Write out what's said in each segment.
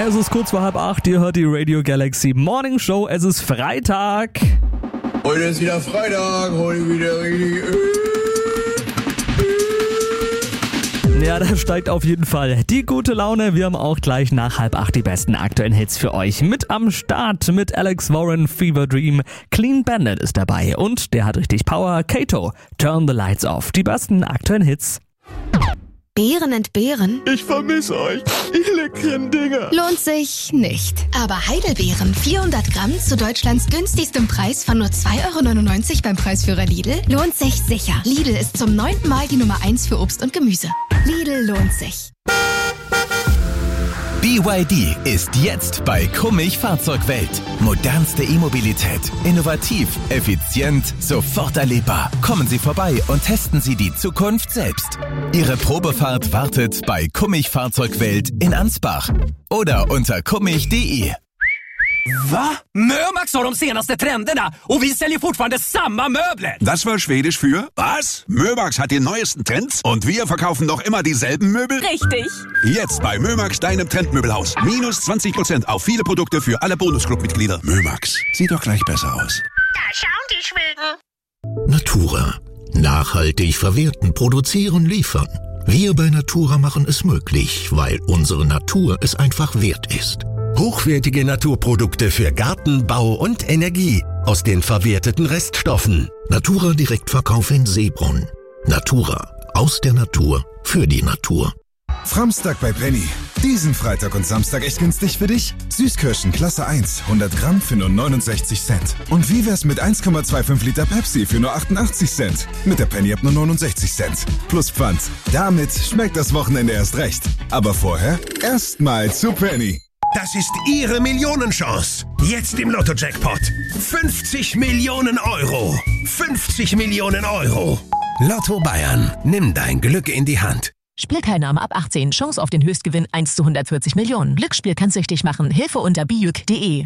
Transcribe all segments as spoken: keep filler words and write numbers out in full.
Es ist kurz vor halb acht, ihr hört die Radio Galaxy Morning Show, es ist Freitag. Heute ist wieder Freitag, heute wieder richtig... Ja, da steigt auf jeden Fall die gute Laune. Wir haben auch gleich nach halb acht die besten aktuellen Hits für euch mit am Start. Mit Alex Warren, Fever Dream, Clean Bandit ist dabei und der hat richtig Power. Kato, Turn the Lights Off. Die besten aktuellen Hits. Beeren entbehren? Ich vermisse euch, ihr leckeren Dinger. Lohnt sich nicht. Aber Heidelbeeren, vierhundert Gramm zu Deutschlands günstigstem Preis von nur zwei Euro neunundneunzig beim Preisführer Lidl, lohnt sich sicher. Lidl ist zum neunten Mal die Nummer eins für Obst und Gemüse. Lidl lohnt sich. B Y D ist jetzt bei Kummig Fahrzeugwelt. Modernste E-Mobilität. Innovativ, effizient, sofort erlebbar. Kommen Sie vorbei und testen Sie die Zukunft selbst. Ihre Probefahrt wartet bei Kummig Fahrzeugwelt in Ansbach oder unter kummig punkt de. Va? Mömax har de senaste trenderna och vi säljer fortfarande samma möbler. Das war Schwedisch für was? Mömax hat die neuesten Trends und wir verkaufen noch immer dieselben Möbel? Richtig. Jetzt bei Mömax, deinem Trendmöbelhaus. Minus zwanzig Prozent auf viele Produkte für alle Bonusclub-Mitglieder. Mömax, sieht doch gleich besser aus. Da schauen die Schweden. Natura. Nachhaltig verwerten, produzieren, liefern. Wir bei Natura machen es möglich, weil unsere Natur es einfach wert ist. Hochwertige Naturprodukte für Garten, Bau und Energie aus den verwerteten Reststoffen. Natura Direktverkauf in Seebrunn. Natura. Aus der Natur. Für die Natur. Framstag bei Penny. Diesen Freitag und Samstag echt günstig für dich? Süßkirschen Klasse eins, hundert Gramm für nur neunundsechzig Cent. Und wie wär's mit eins Komma fünfundzwanzig Liter Pepsi für nur achtundachtzig Cent? Mit der Penny ab nur neunundsechzig Cent. Plus Pfand. Damit schmeckt das Wochenende erst recht. Aber vorher erstmal zu Penny. Das ist Ihre Millionenchance. Jetzt im Lotto-Jackpot. fünfzig Millionen Euro. fünfzig Millionen Euro. Lotto Bayern. Nimm dein Glück in die Hand. Spielteilnahme ab achtzehn. Chance auf den Höchstgewinn eins zu hundertvierzig Millionen. Glücksspiel kann süchtig machen. Hilfe unter bijuk punkt de.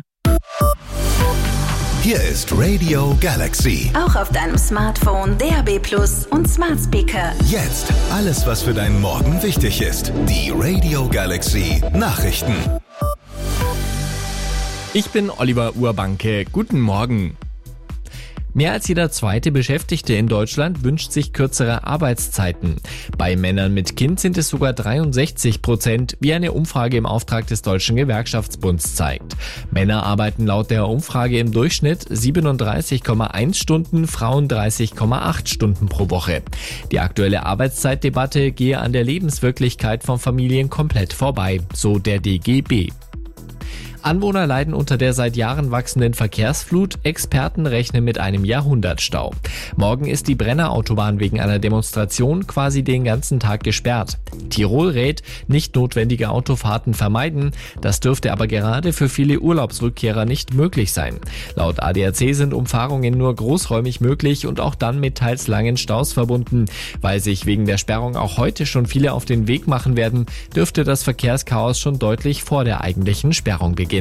Hier ist Radio Galaxy. Auch auf deinem Smartphone, D A B Plus und Smart Speaker. Jetzt alles, was für deinen Morgen wichtig ist. Die Radio Galaxy Nachrichten. Ich bin Oliver Urbanke. Guten Morgen. Mehr als jeder zweite Beschäftigte in Deutschland wünscht sich kürzere Arbeitszeiten. Bei Männern mit Kind sind es sogar dreiundsechzig Prozent, wie eine Umfrage im Auftrag des Deutschen Gewerkschaftsbunds zeigt. Männer arbeiten laut der Umfrage im Durchschnitt siebenunddreißig Komma eins Stunden, Frauen dreißig Komma acht Stunden pro Woche. Die aktuelle Arbeitszeitdebatte gehe an der Lebenswirklichkeit von Familien komplett vorbei, so der D G B. Anwohner leiden unter der seit Jahren wachsenden Verkehrsflut. Experten rechnen mit einem Jahrhundertstau. Morgen ist die Brennerautobahn wegen einer Demonstration quasi den ganzen Tag gesperrt. Tirol rät, nicht notwendige Autofahrten vermeiden. Das dürfte aber gerade für viele Urlaubsrückkehrer nicht möglich sein. Laut A D A C sind Umfahrungen nur großräumig möglich und auch dann mit teils langen Staus verbunden. Weil sich wegen der Sperrung auch heute schon viele auf den Weg machen werden, dürfte das Verkehrschaos schon deutlich vor der eigentlichen Sperrung beginnen.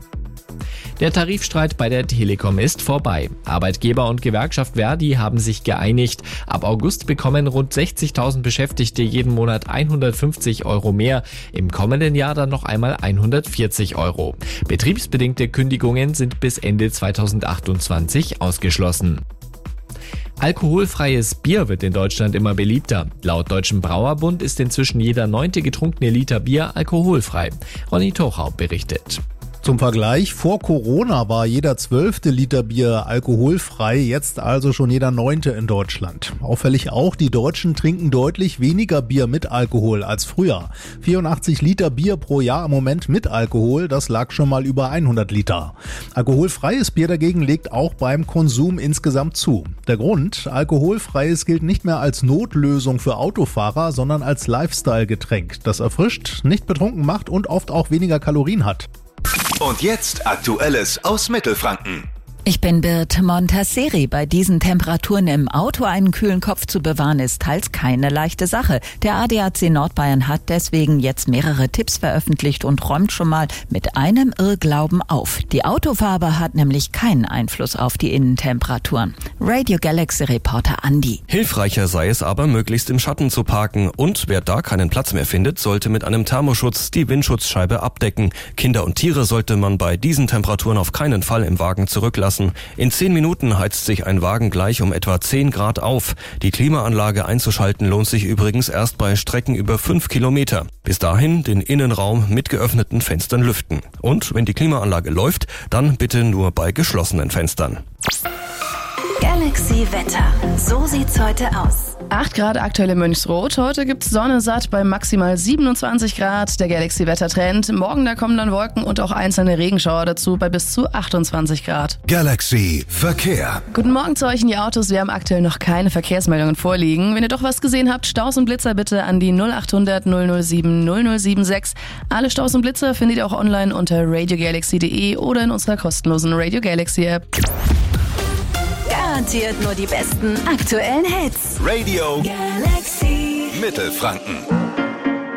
Der Tarifstreit bei der Telekom ist vorbei. Arbeitgeber und Gewerkschaft Verdi haben sich geeinigt. Ab August bekommen rund sechzigtausend Beschäftigte jeden Monat hundertfünfzig Euro mehr. Im kommenden Jahr dann noch einmal hundertvierzig Euro. Betriebsbedingte Kündigungen sind bis Ende zweitausendachtundzwanzig ausgeschlossen. Alkoholfreies Bier wird in Deutschland immer beliebter. Laut Deutschem Brauerbund ist inzwischen jeder neunte getrunkene Liter Bier alkoholfrei. Ronny Tochau berichtet. Zum Vergleich, vor Corona war jeder zwölfte Liter Bier alkoholfrei, jetzt also schon jeder neunte in Deutschland. Auffällig auch, die Deutschen trinken deutlich weniger Bier mit Alkohol als früher. vierundachtzig Liter Bier pro Jahr im Moment mit Alkohol, das lag schon mal über hundert Liter. Alkoholfreies Bier dagegen legt auch beim Konsum insgesamt zu. Der Grund, alkoholfreies gilt nicht mehr als Notlösung für Autofahrer, sondern als Lifestyle-Getränk, das erfrischt, nicht betrunken macht und oft auch weniger Kalorien hat. Und jetzt Aktuelles aus Mittelfranken. Ich bin Birte Montasseri. Bei diesen Temperaturen im Auto einen kühlen Kopf zu bewahren, ist teils keine leichte Sache. Der A D A C Nordbayern hat deswegen jetzt mehrere Tipps veröffentlicht und räumt schon mal mit einem Irrglauben auf. Die Autofarbe hat nämlich keinen Einfluss auf die Innentemperaturen. Radio Galaxy Reporter Andi. Hilfreicher sei es aber, möglichst im Schatten zu parken. Und wer da keinen Platz mehr findet, sollte mit einem Thermoschutz die Windschutzscheibe abdecken. Kinder und Tiere sollte man bei diesen Temperaturen auf keinen Fall im Wagen zurücklassen. In zehn Minuten heizt sich ein Wagen gleich um etwa zehn Grad auf. Die Klimaanlage einzuschalten lohnt sich übrigens erst bei Strecken über fünf Kilometer. Bis dahin den Innenraum mit geöffneten Fenstern lüften. Und wenn die Klimaanlage läuft, dann bitte nur bei geschlossenen Fenstern. Galaxy Wetter. So sieht's heute aus. acht Grad aktuell in Mönchsroth. Heute gibt's Sonne satt bei maximal siebenundzwanzig Grad. Der Galaxy Wettertrend. Morgen da kommen dann Wolken und auch einzelne Regenschauer dazu bei bis zu achtundzwanzig Grad. Galaxy Verkehr. Guten Morgen zu euch in die Autos. Wir haben aktuell noch keine Verkehrsmeldungen vorliegen. Wenn ihr doch was gesehen habt, Staus und Blitzer bitte an die null acht hundert null null sieben null null sieben sechs. Alle Staus und Blitzer findet ihr auch online unter radio galaxy punkt de oder in unserer kostenlosen Radio Galaxy App. Garantiert nur die besten aktuellen Hits. Radio Galaxy Mittelfranken.